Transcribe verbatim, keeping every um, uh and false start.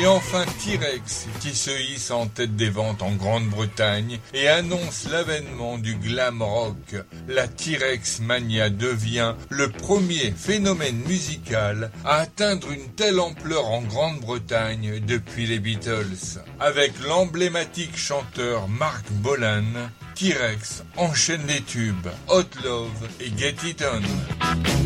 Et enfin T-Rex, qui se hisse en tête des ventes en Grande-Bretagne et annonce l'avènement du glam rock. La T-Rex Mania devient le premier phénomène musical à atteindre une telle ampleur en Grande-Bretagne depuis les Beatles. Avec l'emblématique chanteur Mark Bolan, T-Rex enchaîne les tubes Hot Love et Get It On.